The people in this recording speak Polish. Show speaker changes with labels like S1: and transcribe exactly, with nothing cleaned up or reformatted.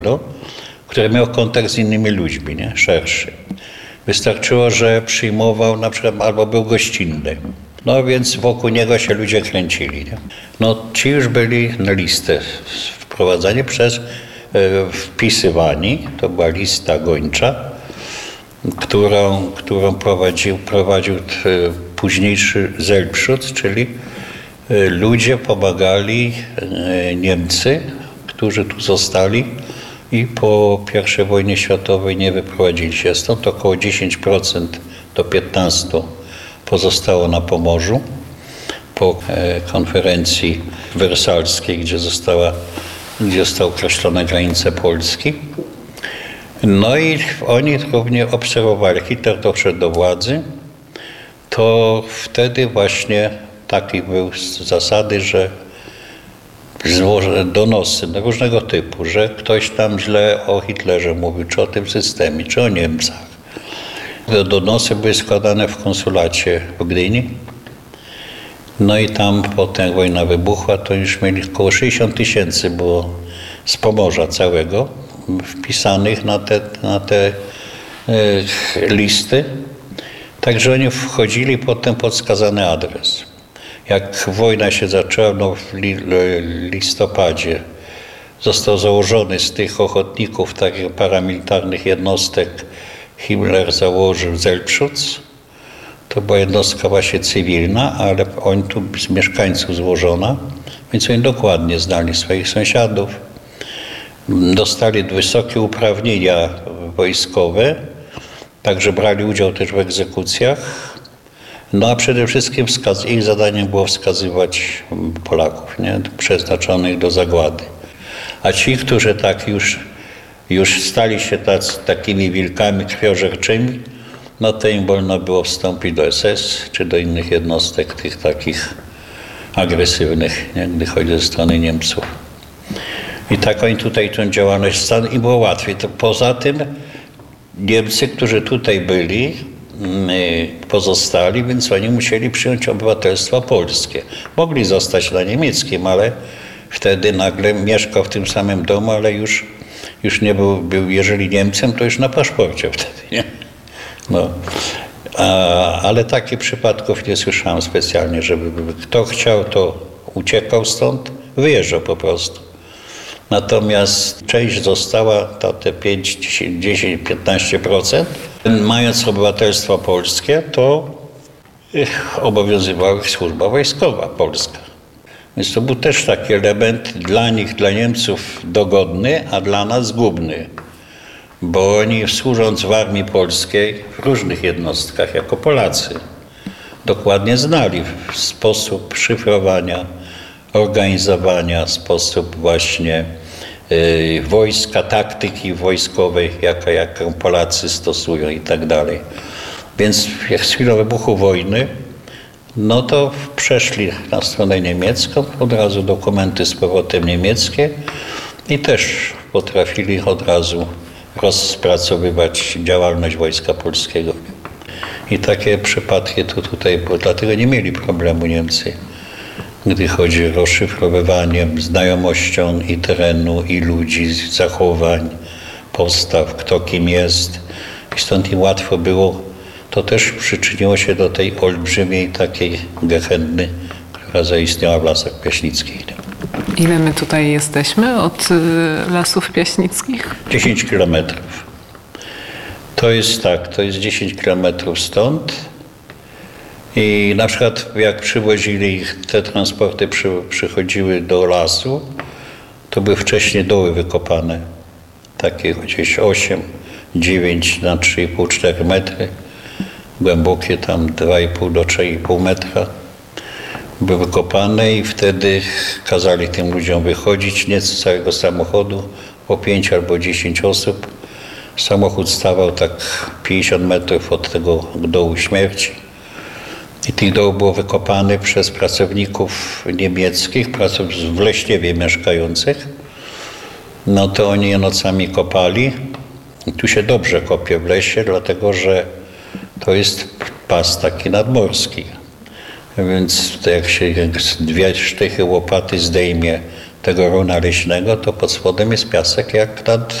S1: który miał kontakt z innymi ludźmi, nie? Szerszy. Wystarczyło, że przyjmował na przykład albo był gościnny. No więc wokół niego się ludzie kręcili. Nie? No ci już byli na listę wprowadzani przez e, wpisywani. To była lista gończa, którą, którą prowadził, prowadził t, późniejszy Selbstschutz, czyli e, ludzie pomagali e, Niemcy, którzy tu zostali i po pierwszej wojnie światowej nie wyprowadzili się stąd. Około dziesięć procent do piętnastu procent pozostało na Pomorzu po konferencji wersalskiej, gdzie została, gdzie zostały określone granice Polski. No i oni również obserwowali, Hitler doszedł do władzy, to wtedy właśnie takie były zasady, że złożone donosy różnego typu, że ktoś tam źle o Hitlerze mówił, czy o tym systemie, czy o Niemcach. Te donosy były składane w konsulacie w Gdyni. No i tam potem jak wojna wybuchła, to już mieli około sześćdziesiąt tysięcy było z Pomorza całego wpisanych na te, na te e, listy. Także oni wchodzili potem pod wskazany adres. Jak wojna się zaczęła, no w listopadzie został założony z tych ochotników, takich paramilitarnych jednostek, Himmler założył Selbstschutz. To była jednostka właśnie cywilna, ale oni tu z mieszkańców złożona, więc oni dokładnie znali swoich sąsiadów. Dostali wysokie uprawnienia wojskowe, także brali udział też w egzekucjach. No a przede wszystkim wskaz- ich zadaniem było wskazywać Polaków, nie? Przeznaczonych do zagłady. A ci, którzy tak już, już stali się tacy, takimi wilkami krwiożerczymi, no to im wolno było wstąpić do S S czy do innych jednostek, tych takich agresywnych, nie? Gdy chodzi ze strony Niemców. I tak oni tutaj tę działalność stanu i było łatwiej. To poza tym Niemcy, którzy tutaj byli, pozostali, więc oni musieli przyjąć obywatelstwo polskie. Mogli zostać na niemieckim, ale wtedy nagle mieszkał w tym samym domu, ale już, już nie był, był, jeżeli Niemcem, to już na paszporcie wtedy, nie? No. A, ale takich przypadków nie słyszałem specjalnie, żeby kto chciał, to uciekał stąd, wyjeżdżał po prostu. Natomiast część została, to te pięć, dziesięć, piętnaście procent. Mając obywatelstwo polskie, to obowiązywała ich służba wojskowa polska. Więc to był też taki element dla nich, dla Niemców dogodny, a dla nas zgubny. Bo oni służąc w armii polskiej w różnych jednostkach jako Polacy dokładnie znali sposób szyfrowania, organizowania, sposób właśnie y, wojska, taktyki wojskowej, jaka, jaką Polacy stosują i tak dalej. Więc jak z chwilą wybuchu wojny, no to przeszli na stronę niemiecką, od razu dokumenty z powrotem niemieckie i też potrafili od razu rozpracowywać działalność Wojska Polskiego. I takie przypadki to tutaj, bo dlatego nie mieli problemu Niemcy, gdy chodzi o rozszyfrowywanie, znajomością i terenu, i ludzi, zachowań, postaw, kto kim jest. I stąd im łatwo było. To też przyczyniło się do tej olbrzymiej takiej gehenny, która zaistniała w Lasach Piaśnickich.
S2: Ile my tutaj jesteśmy od Lasów Piaśnickich?
S1: dziesięć kilometrów. To jest tak, to jest dziesięć kilometrów stąd. I na przykład jak przywozili ich, te transporty przy, przychodziły do lasu, to były wcześniej doły wykopane. Takie gdzieś osiem, dziewięć na trzy i pół, cztery metry. Głębokie tam dwa i pół do trzy i pół metra. Były wykopane i wtedy kazali tym ludziom wychodzić, nie z całego samochodu, po pięć albo dziesięć osób. Samochód stawał tak pięćdziesiąt metrów od tego dołu śmierci. I tych dołów było wykopane przez pracowników niemieckich, w Leśniewie mieszkających. No to oni je nocami kopali. I tu się dobrze kopie w lesie, dlatego że to jest pas taki nadmorski. Więc to jak się dwie sztychy łopaty zdejmie tego runa leśnego, to pod spodem jest piasek jak nad